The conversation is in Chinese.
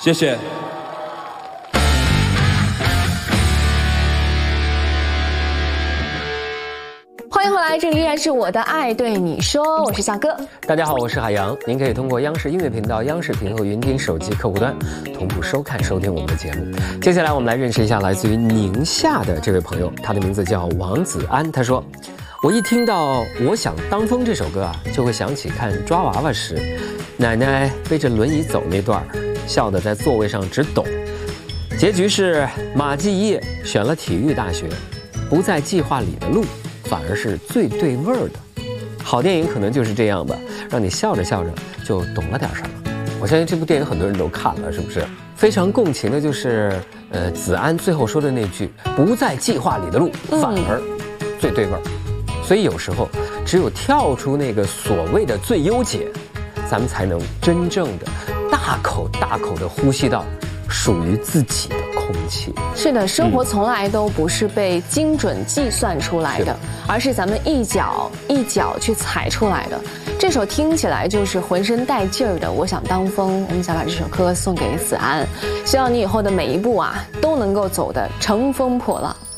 谢谢。 欢迎回来，这里依然是我的爱对你说，我是夏哥。 大家好，我是海洋。您可以通过央视音乐频道、央视频和云听手机客户端同步收看、收听我们的节目。接下来我们来认识一下来自于宁夏的这位朋友，他的名字叫王子安。他说：“我一听到《我想当风》这首歌啊，就会想起看抓娃娃时，奶奶背着轮椅走那段，笑得在座位上直抖。结局是马继业选了体育大学，不在计划里的路。”反而是最对味儿的。好电影可能就是这样吧，让你笑着笑着就懂了点什么。我相信这部电影很多人都看了，是不是？非常共情的就是子安最后说的那句“不在计划里的路，反而最对味儿”。所以有时候只有跳出那个所谓的最优解，咱们才能真正的大口大口的呼吸到属于自己的空气。 是的，生活从来都不是被精准计算出来的，而是咱们一脚一脚去踩出来的。这首听起来就是浑身带劲儿的《我想当风》，我们想把这首歌送给子安，希望你以后的每一步啊都能够走得乘风破浪。